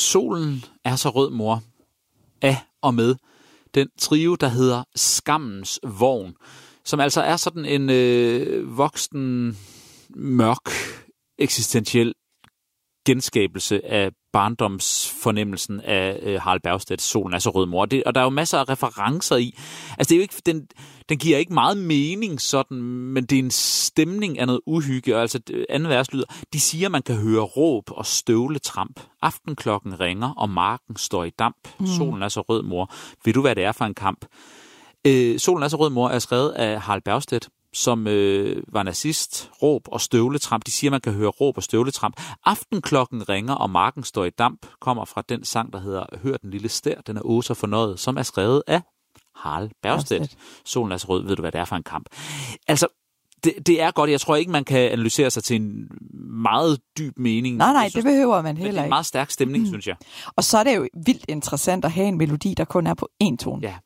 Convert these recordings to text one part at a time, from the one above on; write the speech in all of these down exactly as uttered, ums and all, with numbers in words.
Solen er så rød, mor, af og med den trio, der hedder Skammens Vogn, som altså er sådan en øh, voksen, mørk, eksistentiel genskabelse af barndomsfornemmelsen af øh, Harald Bergstedts Solen er så rød, mor. Det, og der er jo masser af referencer i. Altså, det er jo ikke, den, den giver ikke meget mening sådan, men det er en stemning af noget uhygge. Og altså, anden vers lyder, de siger, man kan høre råb og støvletramp. Aftenklokken ringer, og marken står i damp. Mm. Solen er så rød, mor. Ved du, hvad det er for en kamp? Øh, Solen er så rød, mor er skrevet af Harald Bergstedt, som øh, var nazist. Råb og støvletramp. De siger, man kan høre råb og støvletramp. Aftenklokken ringer, og marken står i damp, kommer fra den sang, der hedder Hør den lille stær, den er åser fornøjet, som er skrevet af Harald Bergstedt. Solen er så rød, ved du, hvad det er for en kamp? Altså, det, det er godt. Jeg tror ikke, man kan analysere sig til en meget dyb mening. Nej, nej, synes, det behøver man heller ikke. Det er en meget stærk stemning, mm. synes jeg. Og så er det jo vildt interessant at have en melodi, der kun er på én tone. Ja.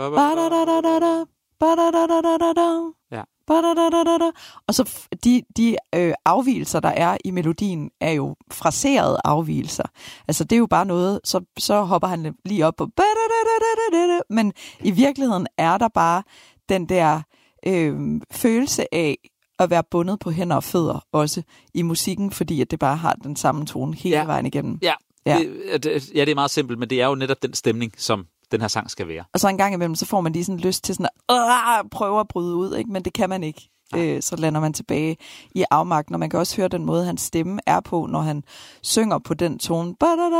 Ja. Og så de, de øh, afvigelser, der er i melodien, er jo fraserede afvigelser. Altså det er jo bare noget, så, så hopper han lige op på, men i virkeligheden er der bare den der øh, følelse af at være bundet på hænder og fødder, også i musikken, fordi at det bare har den samme tone hele ja. vejen igennem. Ja. Ja. Det, det, ja, det er meget simpelt, men det er jo netop den stemning, som den her sang skal være. Og så en gang imellem, så får man lige sådan lyst til sådan at prøve at bryde ud, ikke? Men det kan man ikke. Øh, så lander man tilbage i afmagten, og man kan også høre den måde, hans stemme er på, når han synger på den tone,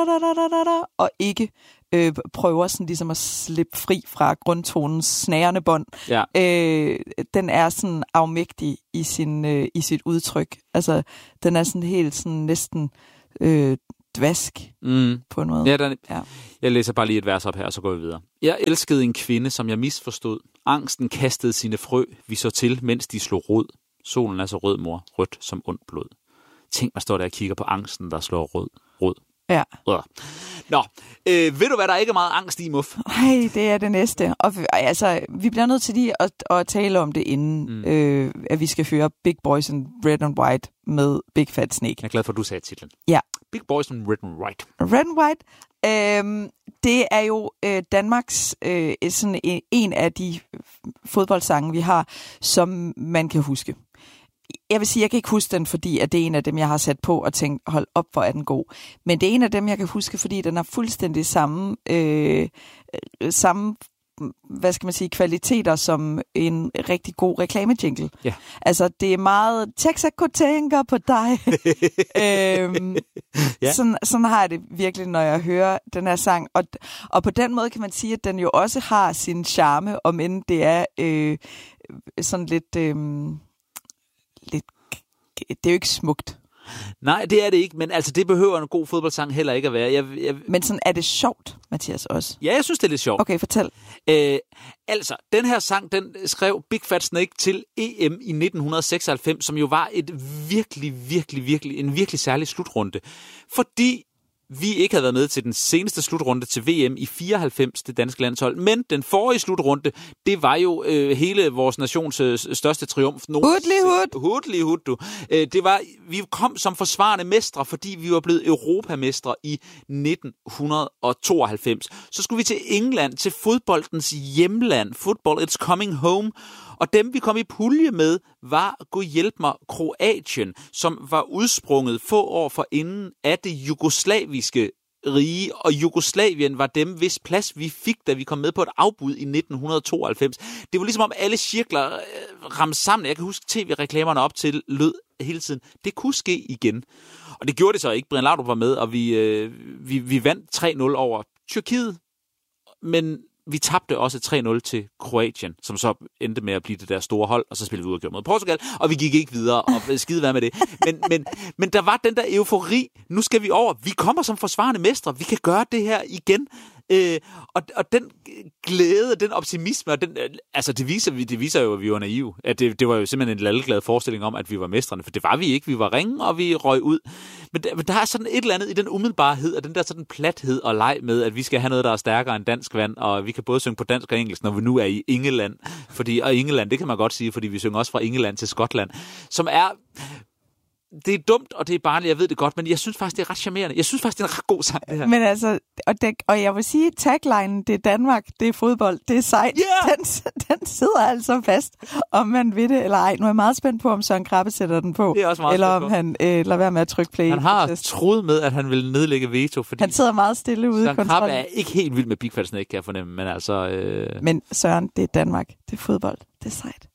og ikke øh, prøver sådan ligesom at slippe fri fra grundtonens snærende bånd. Ja. Øh, den er sådan afmægtig i, sin, øh, i sit udtryk. Altså, den er sådan helt sådan næsten øh, dvask mm. på en måde. Ja, den, ja. Jeg læser bare lige et vers op her, og så går vi videre. Jeg elskede en kvinde, som jeg misforstod. Angsten kastede sine frø, vi så til, mens de slog rod. Solen er så rød, mor, rødt som ondt blod. Tænk, man står der og kigger på angsten, der slår rød. rød. Ja. Rød. Nå, øh, ved du hvad, der er ikke meget angst i, Muff? Nej, det er det næste. Og altså, vi bliver nødt til lige at, at tale om det, inden mm. øh, at vi skal høre Big Boys in Red and White med Big Fat Snake. Jeg er glad for, at du sagde titlen. Ja. Big Boys in Red and White. Red and White. Øhm, det er jo øh, Danmarks øh, sådan en, en af de fodboldsange, vi har, som man kan huske. Jeg vil sige, jeg kan ikke huske den, fordi at det er en af dem, jeg har sat på og tænkt, hold op, hvor er den god. Men det er en af dem, jeg kan huske, fordi den har fuldstændig samme, øh, samme hvad skal man sige, kvaliteter som en rigtig god reklamejingle. Ja. Altså, det er meget, Texaco tænker på dig. øhm, ja. sådan, sådan har jeg det virkelig, når jeg hører den her sang. Og, og på den måde kan man sige, at den jo også har sin charme, om end det er øh, sådan lidt, øh, lidt, det er jo ikke smukt. Nej, det er det ikke, men altså det behøver en god fodboldsang heller ikke at være. Jeg, jeg... Men sådan er det sjovt, Mathias, også? Ja, jeg synes, det er lidt sjovt. Okay, fortæl. Øh, altså, den her sang, den skrev Big Fat Snake til E M i nitten seksoghalvfems, som jo var et virkelig, virkelig, virkelig, en virkelig særlig slutrunde. Fordi vi ikke havde været med til den seneste slutrunde til V M i fireoghalvfems, det danske landshold. Men den forrige slutrunde, det var jo øh, hele vores nations øh, største triumf. Hudlig-hud! Hudlig-hud, du. Øh, det var, vi kom som forsvarende mestre, fordi vi var blevet europamestre i nitten tooghalvfems. Så skulle vi til England, til fodboldens hjemland. Football, it's coming home. Og dem, vi kom i pulje med, var, gud hjælp mig, Kroatien, som var udsprunget få år forinden af det jugoslaviske rige. Og Jugoslavien var dem, hvis plads vi fik, da vi kom med på et afbud i nitten tooghalvfems. Det var ligesom om alle cirkler ramte sammen. Jeg kan huske tv-reklamerne op til lød hele tiden. Det kunne ske igen. Og det gjorde det så ikke. Brian Laudrup var med, og vi, øh, vi, vi vandt tre nul over Tyrkiet. Men vi tabte også tre nul til Kroatien, som så endte med at blive det der store hold, og så spillede vi uafgjort mod Portugal, og vi gik ikke videre, og skide være med det. Men, men, men der var den der eufori. Nu skal vi over. Vi kommer som forsvarende mestre. Vi kan gøre det her igen. Øh, og, og den glæde, den optimisme, og den, altså det viser, det viser jo, at vi var naive. At det, det var jo simpelthen en lalleglad forestilling om, at vi var mestrene, for det var vi ikke. Vi var ringe, og vi røg ud. Men der, men der er sådan et eller andet i den umiddelbarhed, og den der sådan plathed og leg med, at vi skal have noget, der er stærkere end dansk vand, og vi kan både synge på dansk og engelsk, når vi nu er i England. Fordi, og England, det kan man godt sige, fordi vi synger også fra England til Skotland, som er... det er dumt, og det er barnligt, jeg ved det godt, men jeg synes faktisk, det er ret charmerende. Jeg synes faktisk, det er en ret god sang, det her. Men altså, og, det, og jeg vil sige, taglinen, det er Danmark, det er fodbold, det er sejt. Yeah! Den, den sidder altså fast, om man ved det eller ej. Nu er jeg meget spændt på, om Søren Krabbe sætter den på. Det er også meget eller om på. han øh, lader være med at trykke play. Han har troet med, at han vil nedlægge veto, fordi han sidder meget stille ude i kontrollen. Søren Krabbe er ikke helt vild med Big Fat Snake, kan jeg fornemme, men altså... Øh... Men Søren, det er Danmark, det er fodbold, det er sejt.